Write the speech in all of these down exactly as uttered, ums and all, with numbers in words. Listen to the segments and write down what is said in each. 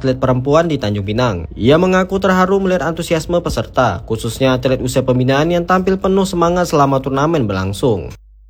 atlet perempuan di Tanjung Pinang. Ia mengaku terharu melihat antusiasme peserta, khususnya atlet usia pembinaan yang tampil penuh semangat selama turnamen berlangsung.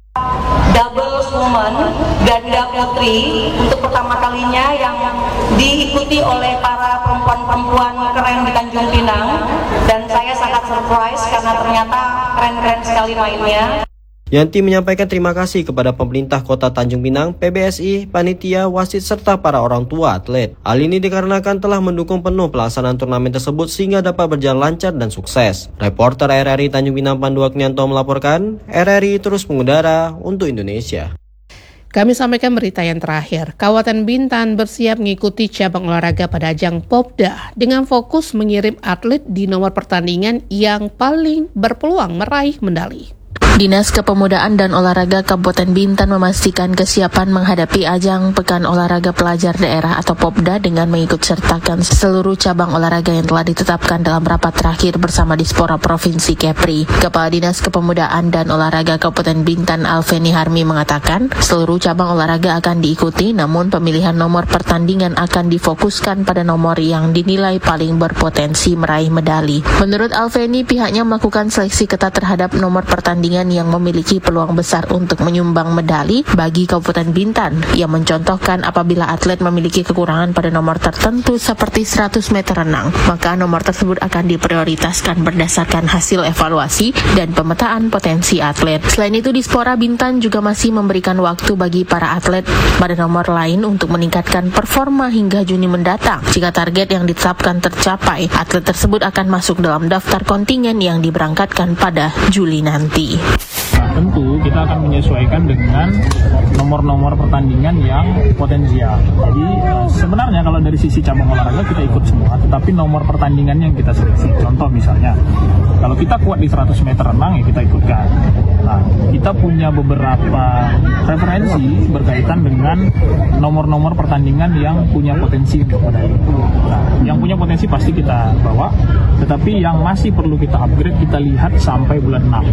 Doubles woman, ganda putri, untuk pertama kalinya yang diikuti oleh para perempuan-perempuan keren di Tanjung Pinang, dan saya sangat surprise karena ternyata keren-keren sekali mainnya. Yanti menyampaikan terima kasih kepada pemerintah Kota Tanjung Pinang, P B S I, panitia, wasit, serta para orang tua atlet. Hal ini dikarenakan telah mendukung penuh pelaksanaan turnamen tersebut sehingga dapat berjalan lancar dan sukses. Reporter R R I Tanjung Pinang Pandu Agnianto melaporkan, R R I terus mengudara untuk Indonesia. Kami sampaikan berita yang terakhir. Kabupaten Bintan bersiap mengikuti cabang olahraga pada ajang Popda dengan fokus mengirim atlet di nomor pertandingan yang paling berpeluang meraih medali. Dinas Kepemudaan dan Olahraga Kabupaten Bintan memastikan kesiapan menghadapi ajang Pekan Olahraga Pelajar Daerah atau Popda dengan mengikut sertakan seluruh cabang olahraga yang telah ditetapkan dalam rapat terakhir bersama Dispora Provinsi Kepri. Kepala Dinas Kepemudaan dan Olahraga Kabupaten Bintan Alveni Harmi mengatakan seluruh cabang olahraga akan diikuti, namun pemilihan nomor pertandingan akan difokuskan pada nomor yang dinilai paling berpotensi meraih medali. Menurut Alveni, pihaknya melakukan seleksi ketat terhadap nomor pertandingan yang memiliki peluang besar untuk menyumbang medali bagi Kabupaten Bintan. Ia mencontohkan apabila atlet memiliki kekurangan pada nomor tertentu seperti seratus meter renang, maka nomor tersebut akan diprioritaskan berdasarkan hasil evaluasi dan pemetaan potensi atlet. Selain itu, Dispora Bintan juga masih memberikan waktu bagi para atlet pada nomor lain untuk meningkatkan performa hingga Juni mendatang. Jika target yang ditetapkan tercapai, atlet tersebut akan masuk dalam daftar kontingen yang diberangkatkan pada Juli nanti. Nah, tentu kita akan menyesuaikan dengan nomor-nomor pertandingan yang potensial. Jadi eh, sebenarnya kalau dari sisi cabang olahraga kita ikut semua, tetapi nomor pertandingan yang kita seleksi. Contoh misalnya, kalau kita kuat di seratus meter renang ya kita ikutkan. Nah, kita punya beberapa referensi berkaitan dengan nomor-nomor pertandingan yang punya potensi kepada itu. Nah, yang punya potensi pasti kita bawa, tetapi yang masih perlu kita upgrade kita lihat sampai bulan enam.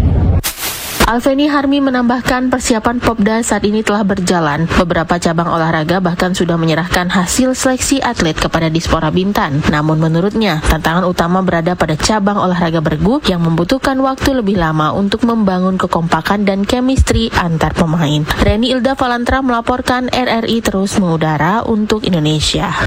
Alveni Harmi menambahkan persiapan Popda saat ini telah berjalan. Beberapa cabang olahraga bahkan sudah menyerahkan hasil seleksi atlet kepada Dispora Bintan. Namun menurutnya, tantangan utama berada pada cabang olahraga bergu yang membutuhkan waktu lebih lama untuk membangun kekompakan dan chemistry antar pemain. Reni Ilda Valantra melaporkan, R R I terus mengudara untuk Indonesia.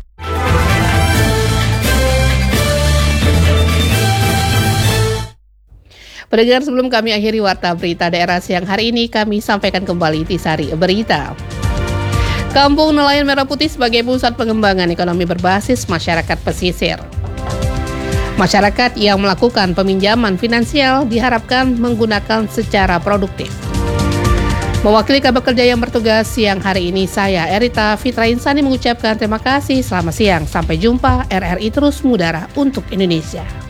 Pendengar, sebelum kami akhiri Warta Berita Daerah siang hari ini, kami sampaikan kembali intisari berita. Kampung Nelayan Merah Putih sebagai pusat pengembangan ekonomi berbasis masyarakat pesisir. Masyarakat yang melakukan peminjaman finansial diharapkan menggunakan secara produktif. Mewakili kabar kerja yang bertugas siang hari ini, saya Erita Fitra Insani mengucapkan terima kasih. Selamat siang, sampai jumpa. R R I terus mengudara untuk Indonesia.